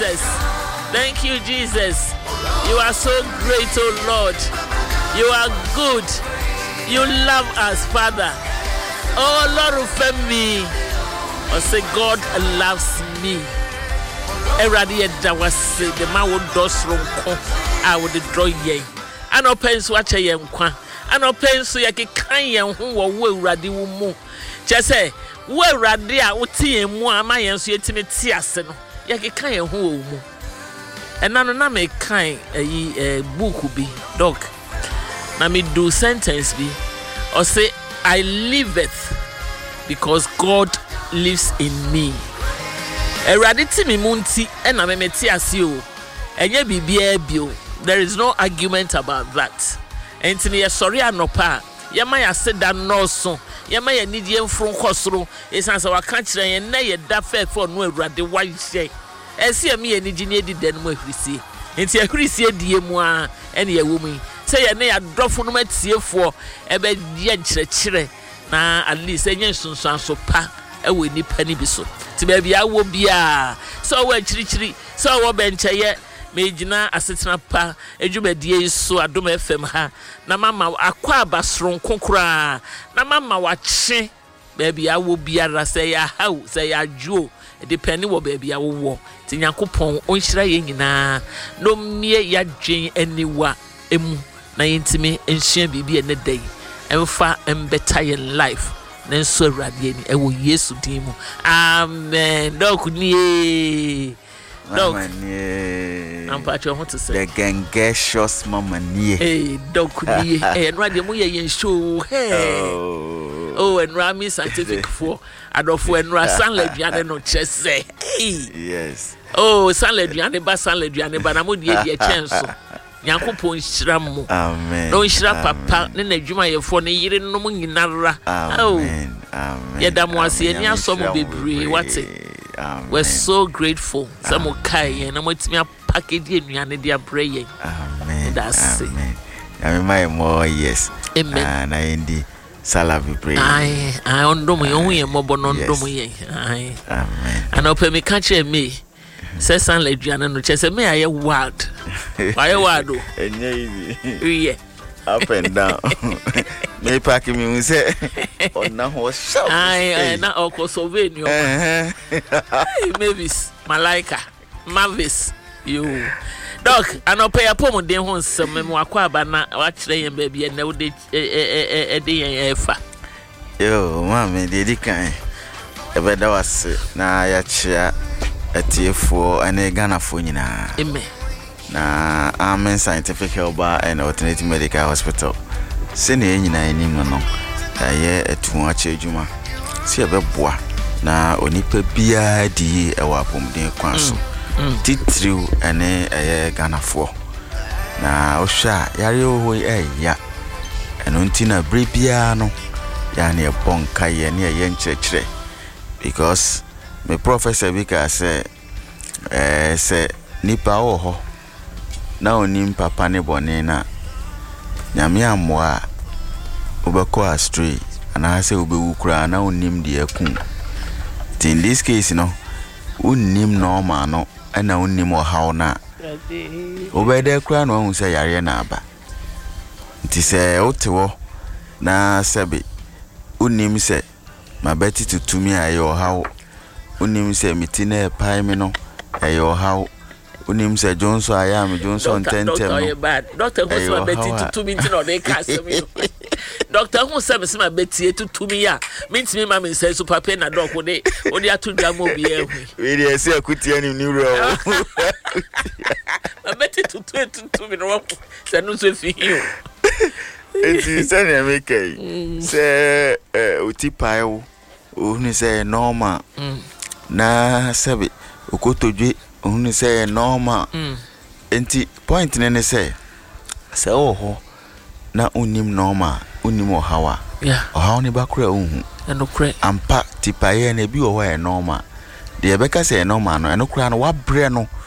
Jesus. Thank you, Jesus. You are so great, oh Lord. You are good. You love us, Father. Oh Lord of me. I say God loves me. Eradi edawase the man would dos ronko. I would draw ye. I no pens watch ye nkwa. I no pens so ye kan ye ho wo uradi wo mu. Je say wo uradi a wotie mu ama ye so yetimi ti ase no. Ye kan ye ho wo mu. Enano na me kan book bi dog. Na me do sentence bi. Or say I liveth because God lives in me. Eradi ti mi munti ena me meti ase o. Enye bibia bio. There is no argument about that. Entini ye sorry anopa. Ye ma ya seda no so. Ye ma ya nidie mfru nkosoro. Esan se waka kire ye na ye da fe for no Eradi wa hye. Ese me ye nidi ne di den mu ahrisie. Enti ahrisie die mu a ene ye wo mu. Se ye ne ya dofo no matiefo ebe ye nkyerɛkyerɛ na at least enye nsunsuan so pa ewe nipa ni bi so. Ti ba bia wo bia so wo akyirikyiri so wo bencheye mejina asetena pa edwumadie so Adom FM ha na mama akwa abasron kokora na mama wache ba bia wo bia say ya haw say ya juo depending wo ba bia wo ti Nyankopɔn onhyira ye nyina no mie ya dwen aniwa emu na yentimi enhia bibia ne dai emfa embeta ye life nenso Awurade ni ewo Yesu din mu amen dok nie dok ampacho ho to say the gangeshous mama nie dok nie Awurade mu ye show oh and Rami scientific for adofo enra sanleduane no chese yes oh sanleduane ba na mo die chenso Nyankopɔn hyira mu amen no hyira papa ne nadwuma yefo ne yire no mu nyinara amen yeda mo ase ani aso mo bebre wate we're so grateful some kai na mo timi package enuane dia breye amen that's amen I my more yes amen na indi salavi pray ai ondom ye hu ye mobo no ondom ye ai amen anope me ka kire me sesan leduane no chese me aye word aye word o enye easy yeah up and down me pack me say ona ho shout ai na okosoveni maybe malaika mavis you dog anope ya pom den ho nsem me wakwa aba na wa kire yen ba bia na wo de de yen efa yo mama de kan ebe da was na ya chia atiefo ane Ghanafo nyina amen na Amen Scientific Health and Alternative Medical Hospital sene nyina anim no aye etu ache adwuma se ebeboa na onipa bia di ewa pomden kwan so titriu ane aye Ghanafo na ohwa yare oho ya eno ntina bre bia no ya na ebonka ye na ye nkyerɛkyerɛ because me professor bika say say nipa oho na onim papa ne bone na nyame amoa obekọ astray ana say obewu kura na onim de akun in this case no onim normal no ana onim ohaw na obede kura no hu say yare na aba nti say otewo na sebe onim say mabeti tutumi ayo haw unim se mitine pai me no eyo how unim se Johnson ayam Johnson tentem no doctor who say beti tutumi nti no dey cast me doctor who say me beti tutumi ya mintimi ma me say super pain na doc wo dey atu drama obi e hu we dey say akutia ni ro beti tutumi no say no so fi you enti say na make say utipai wo ohun say normal na sabe okotojwe ohun say normal enti point ne say oho na unim normal unim ohawa ohaw ne bakura ohun enokre ampa tipaye na bi oho e normal de ebeka say normal no enokra no wabre no